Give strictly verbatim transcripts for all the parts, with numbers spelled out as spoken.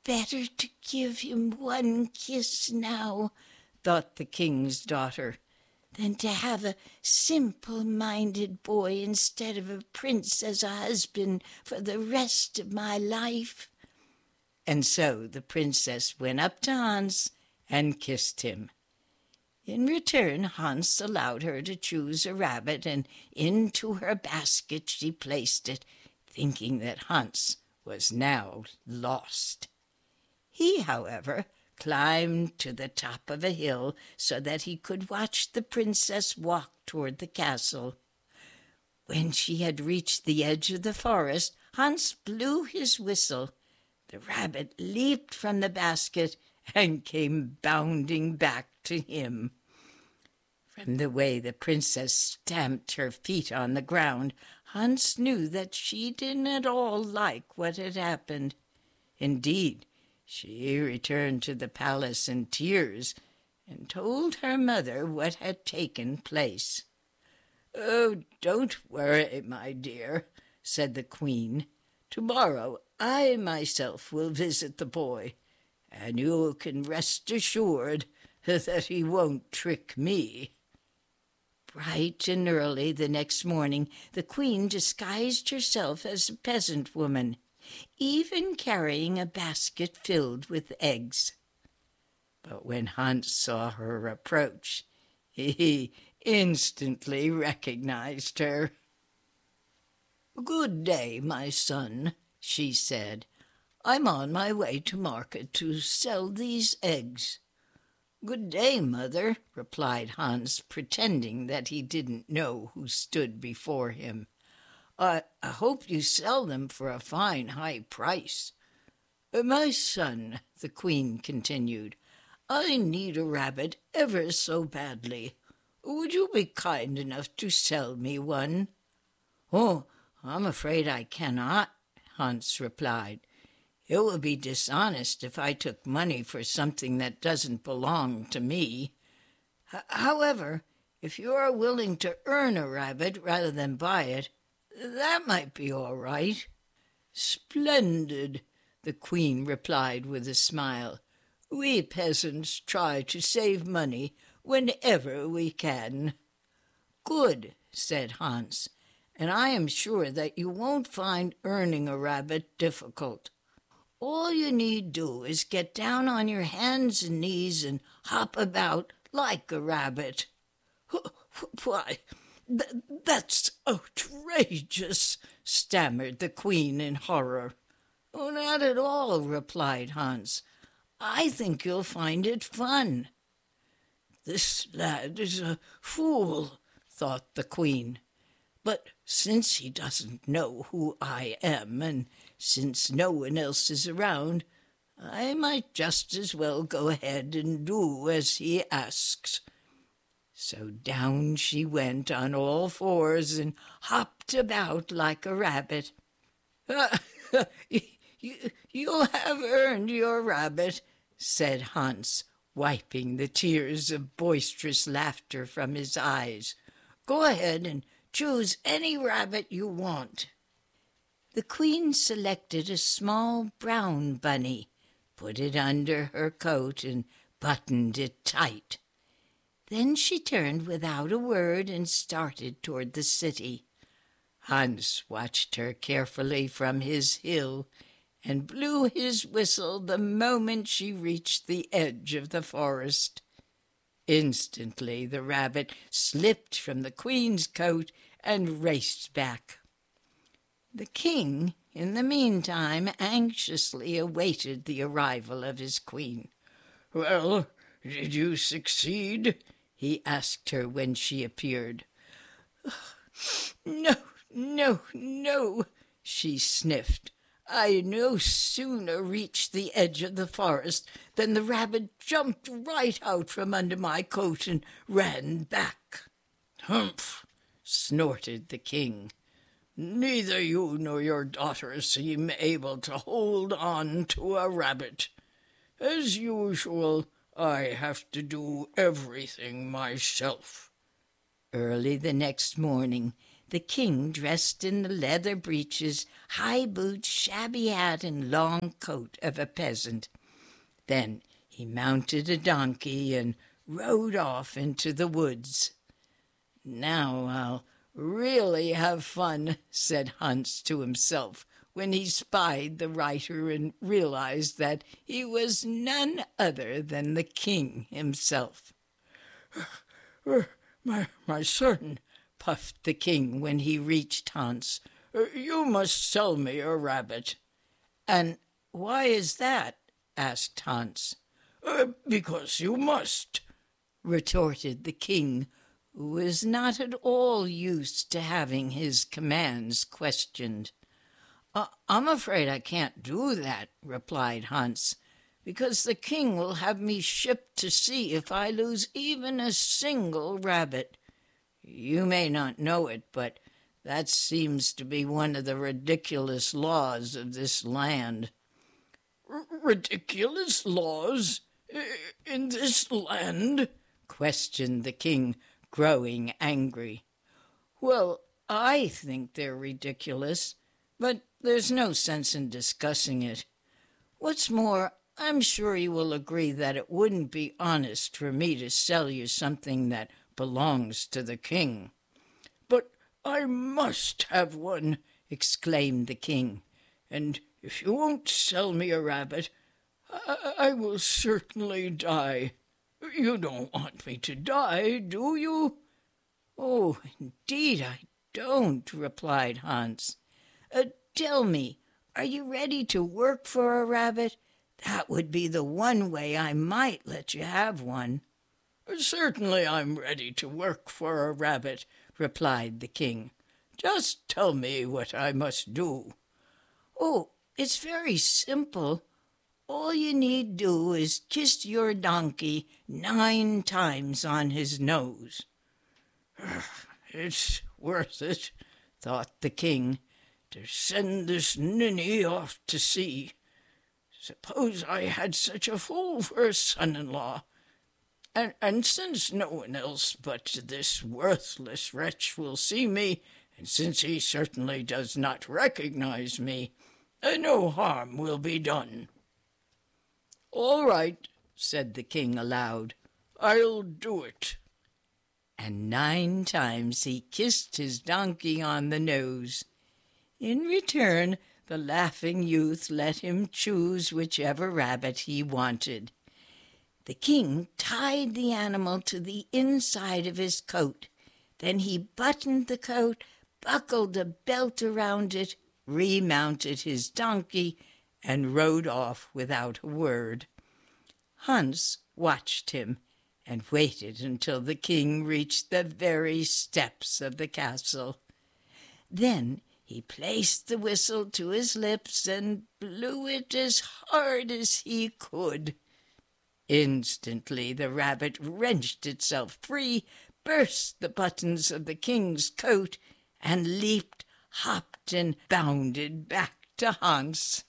better to give him one kiss now," thought the king's daughter, "than to have a simple-minded boy instead of a prince as a husband for the rest of my life." And so the princess went up to Hans and kissed him. In return, Hans allowed her to choose a rabbit, and into her basket she placed it, thinking that Hans was now lost. He, however, climbed to the top of a hill so that he could watch the princess walk toward the castle. When she had reached the edge of the forest, Hans blew his whistle. The rabbit leaped from the basket and came bounding back to him. From the way the princess stamped her feet on the ground, Hans knew that she didn't at all like what had happened. Indeed, she returned to the palace in tears and told her mother what had taken place. "Oh, don't worry, my dear," said the queen. "Tomorrow I myself will visit the boy, and you can rest assured that he won't trick me." Bright and early the next morning, the queen disguised herself as a peasant woman, even carrying a basket filled with eggs. But when Hans saw her approach, he instantly recognized her. "Good day, my son," she said. "I'm on my way to market to sell these eggs." "Good day, mother," replied Hans, pretending that he didn't know who stood before him. I, I hope you sell them for a fine high price." "My son," the queen continued, "I need a rabbit ever so badly. Would you be kind enough to sell me one?" "Oh, I'm afraid I cannot," Hans replied. "It would be dishonest if I took money for something that doesn't belong to me. H- however, if you are willing to earn a rabbit rather than buy it, that might be all right." "Splendid," the queen replied with a smile. "We peasants try to save money whenever we can." "Good," said Hans, "and I am sure that you won't find earning a rabbit difficult. All you need do is get down on your hands and knees and hop about like a rabbit." "Why, th- that's outrageous," stammered the queen in horror. "Oh, not at all," replied Hans. "I think you'll find it fun." "This lad is a fool," thought the queen. "But since he doesn't know who I am, and since no one else is around, I might just as well go ahead and do as he asks." So down she went on all fours and hopped about like a rabbit. you, "You have earned your rabbit," said Hans, wiping the tears of boisterous laughter from his eyes. "Go ahead and choose any rabbit you want." The queen selected a small brown bunny, put it under her coat, and buttoned it tight. Then she turned without a word and started toward the city. Hans watched her carefully from his hill and blew his whistle the moment she reached the edge of the forest. Instantly the rabbit slipped from the queen's coat and raced back. The king, in the meantime, anxiously awaited the arrival of his queen. "Well, did you succeed?" he asked her when she appeared. "No, no, no," she sniffed. "I no sooner reached the edge of the forest than the rabbit jumped right out from under my coat and ran back." "Humph!" snorted the king. "Neither you nor your daughter seem able to hold on to a rabbit. As usual, I have to do everything myself." Early the next morning, the king, dressed in the leather breeches, high boots, shabby hat, and long coat of a peasant. Then he mounted a donkey and rode off into the woods. "Now I'll really have fun," said Hans to himself when he spied the writer and realized that he was none other than the king himself. My, my son," puffed the king when he reached Hans, "you must sell me a rabbit." "And why is that?" asked Hans. Uh, "Because you must," retorted the king, who was not at all used to having his commands questioned. Uh, "I'm afraid I can't do that," replied Hans, "because the king will have me shipped to sea if I lose even a single rabbit. You may not know it, but that seems to be one of the ridiculous laws of this land." R- ridiculous laws? In this land?" questioned the king, growing angry. "Well, I think they're ridiculous, but there's no sense in discussing it. What's more, I'm sure you will agree that it wouldn't be honest for me to sell you something that belongs to the king." "But I must have one," exclaimed the king, "and if you won't sell me a rabbit, I, I will certainly die. You don't want me to die, do you?" "Oh, indeed I don't," replied Hans. Uh, tell me, are you ready to work for a rabbit? That would be the one way I might let you have one." "Certainly I'm ready to work for a rabbit," replied the king. "Just tell me what I must do." "Oh, it's very simple. All you need do is kiss your donkey nine times on his nose." "It's worth it," thought the king, "to send this ninny off to sea. Suppose I had such a fool for a son-in-law. And, and since no one else but this worthless wretch will see me, and since he certainly does not recognize me, uh, no harm will be done." "All right," said the king aloud, "I'll do it." And nine times he kissed his donkey on the nose. In return, the laughing youth let him choose whichever rabbit he wanted. The king tied the animal to the inside of his coat. Then he buttoned the coat, buckled a belt around it, remounted his donkey, and rode off without a word. Hans watched him and waited until the king reached the very steps of the castle. Then he placed the whistle to his lips and blew it as hard as he could. Instantly the rabbit wrenched itself free, burst the buttons of the king's coat, and leaped, hopped, and bounded back to Hans.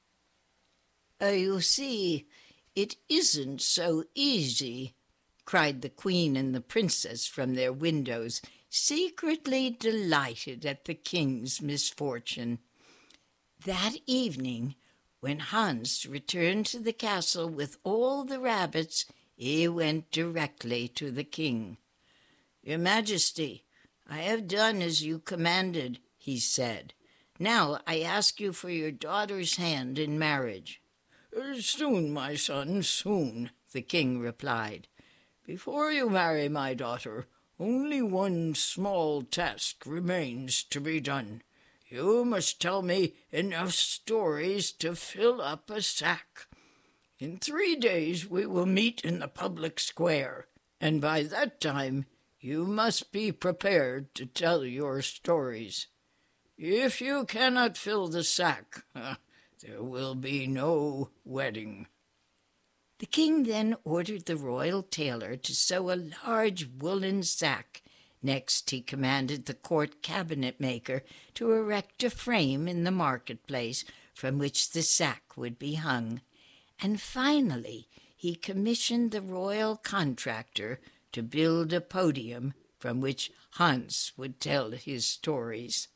Uh, you see, it isn't so easy," cried the queen and the princess from their windows, secretly delighted at the king's misfortune. That evening, when Hans returned to the castle with all the rabbits, he went directly to the king. "Your Majesty, I have done as you commanded," he said. "Now I ask you for your daughter's hand in marriage." "Soon, my son, soon," the king replied. "Before you marry my daughter, only one small task remains to be done. You must tell me enough stories to fill up a sack. In three days we will meet in the public square, and by that time you must be prepared to tell your stories. If you cannot fill the sack, uh, there will be no wedding." The king then ordered the royal tailor to sew a large woolen sack. Next he commanded the court cabinet-maker to erect a frame in the marketplace from which the sack would be hung. And finally he commissioned the royal contractor to build a podium from which Hans would tell his stories.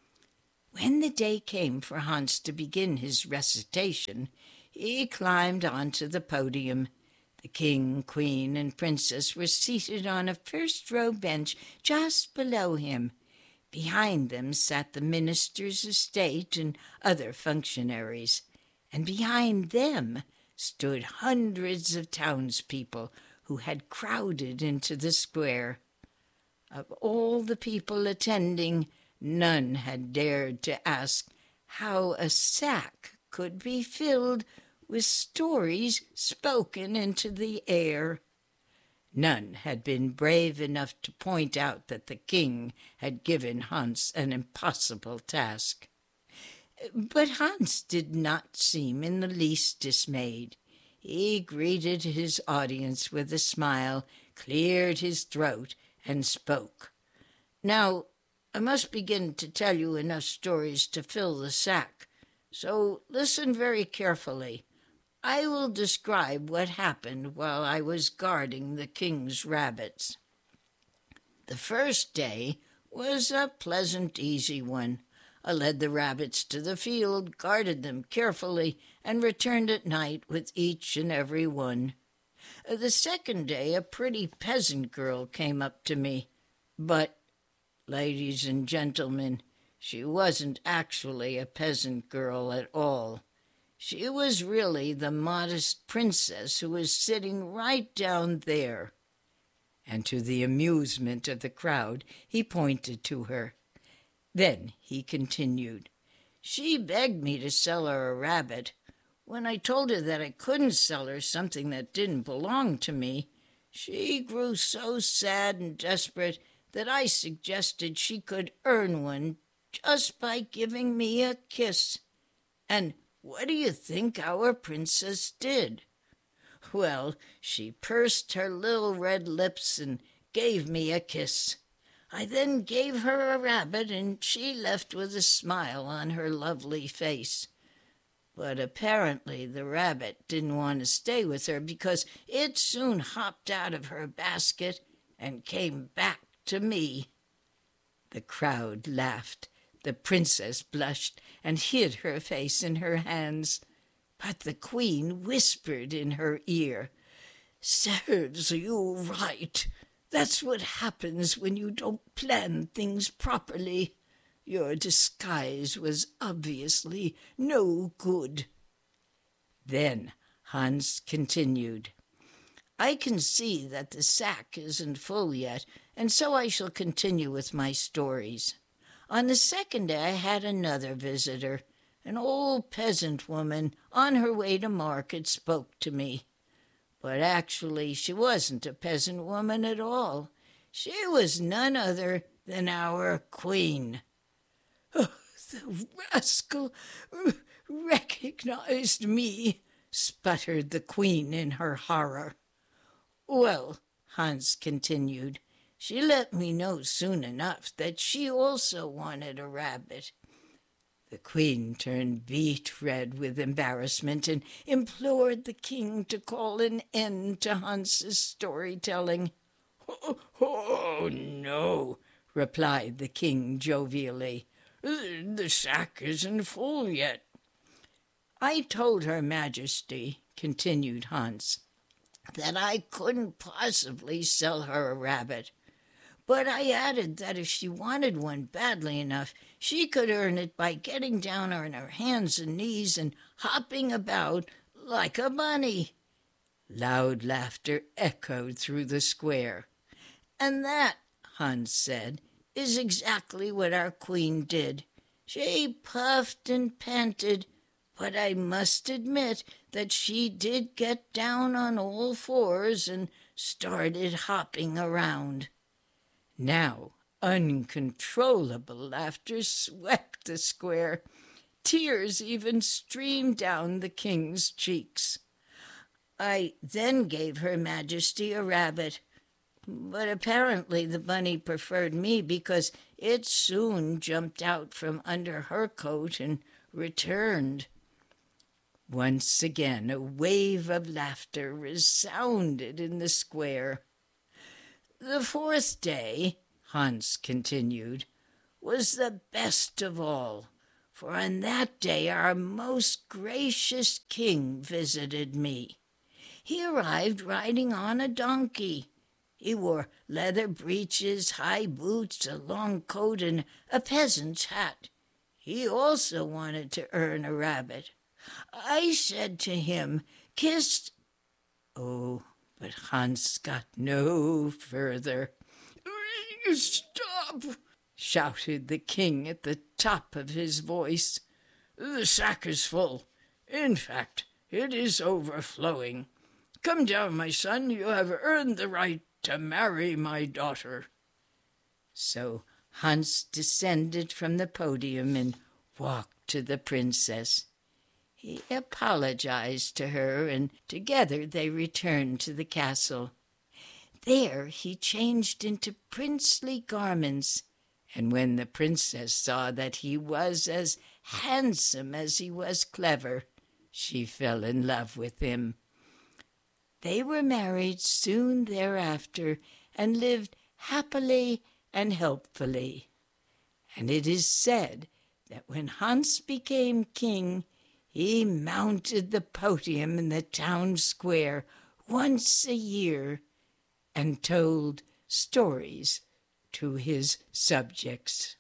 When the day came for Hans to begin his recitation, he climbed onto the podium. The king, queen, and princess were seated on a first-row bench just below him. Behind them sat the ministers of state and other functionaries, and behind them stood hundreds of townspeople who had crowded into the square. Of all the people attending, none had dared to ask how a sack could be filled with stories spoken into the air. None had been brave enough to point out that the king had given Hans an impossible task. But Hans did not seem in the least dismayed. He greeted his audience with a smile, cleared his throat, and spoke. "Now, I must begin to tell you enough stories to fill the sack, so listen very carefully. I will describe what happened while I was guarding the king's rabbits. The first day was a pleasant, easy one. I led the rabbits to the field, guarded them carefully, and returned at night with each and every one. The second day a pretty peasant girl came up to me, but, ladies and gentlemen, she wasn't actually a peasant girl at all. She was really the modest princess who was sitting right down there." And to the amusement of the crowd, he pointed to her. Then he continued, "She begged me to sell her a rabbit. When I told her that I couldn't sell her something that didn't belong to me, she grew so sad and desperate that I suggested she could earn one just by giving me a kiss. And what do you think our princess did? Well, she pursed her little red lips and gave me a kiss. I then gave her a rabbit, and she left with a smile on her lovely face. But apparently the rabbit didn't want to stay with her, because it soon hopped out of her basket and came back to me." The crowd laughed. The princess blushed and hid her face in her hands. But the queen whispered in her ear, "Serves you right. That's what happens when you don't plan things properly. Your disguise was obviously no good." Then Hans continued, "I can see that the sack isn't full yet, and so I shall continue with my stories. On the second day I had another visitor. An old peasant woman on her way to market spoke to me. But actually she wasn't a peasant woman at all. She was none other than our queen." "Oh, the rascal recognized me," sputtered the queen in her horror. "Well," Hans continued, "she let me know soon enough that she also wanted a rabbit." The queen turned beet red with embarrassment and implored the king to call an end to Hans's storytelling. "Oh, oh no," replied the king jovially. "The sack isn't full yet." "I told Her Majesty," continued Hans, "that I couldn't possibly sell her a rabbit. But I added that if she wanted one badly enough, she could earn it by getting down on her hands and knees and hopping about like a bunny." Loud laughter echoed through the square. "And that," Hans said, "is exactly what our queen did. She puffed and panted, but I must admit that she did get down on all fours and started hopping around." Now uncontrollable laughter swept the square. Tears even streamed down the king's cheeks. I then gave Her Majesty a rabbit, but apparently the bunny preferred me because it soon jumped out from under her coat and returned. Once again a wave of laughter resounded in the square. The fourth day, Hans continued, was the best of all, for on that day our most gracious king visited me. He arrived riding on a donkey. He wore leather breeches, high boots, a long coat, and a peasant's hat. He also wanted to earn a rabbit. I said to him, "Kiss—" Oh, but Hans got no further. "Stop!" shouted the king at the top of his voice. "The sack is full. In fact, it is overflowing. Come down, my son. You have earned the right to marry my daughter." So Hans descended from the podium and walked to the princess. He apologized to her, and together they returned to the castle. There he changed into princely garments, and when the princess saw that he was as handsome as he was clever, she fell in love with him. They were married soon thereafter and lived happily and helpfully. And it is said that when Hans became king, he mounted the podium in the town square once a year and told stories to his subjects.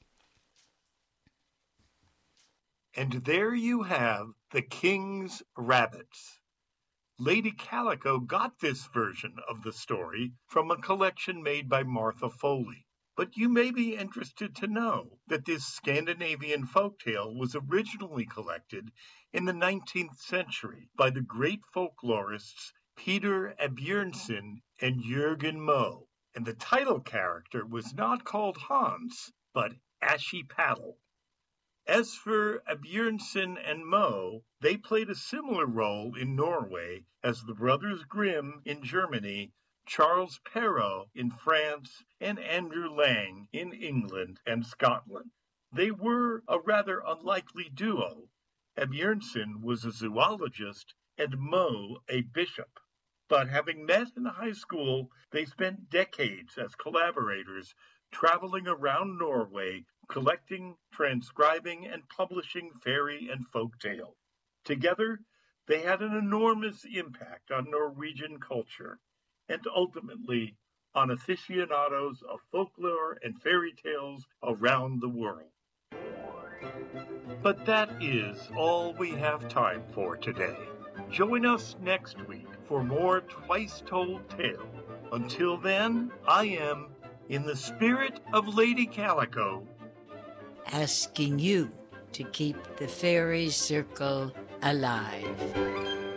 And there you have the King's Rabbits. Lady Calico got this version of the story from a collection made by Martha Foley. But you may be interested to know that this Scandinavian folktale was originally collected in the nineteenth century by the great folklorists Peter Abjörnson and Jürgen Moe, and the title character was not called Hans, but Ashiepattle. As for Abjörnson and Moe, they played a similar role in Norway as the Brothers Grimm in Germany, Charles Perrault in France, and Andrew Lang in England and Scotland. They were a rather unlikely duo. Abjörnson was a zoologist and Moe a bishop. But having met in high school, they spent decades as collaborators traveling around Norway, collecting, transcribing, and publishing fairy and folk tales. Together, they had an enormous impact on Norwegian culture, and ultimately on aficionados of folklore and fairy tales around the world. But that is all we have time for today. Join us next week for more Twice Told Tales. Until then, I am, in the spirit of Lady Calico, asking you to keep the fairy circle alive.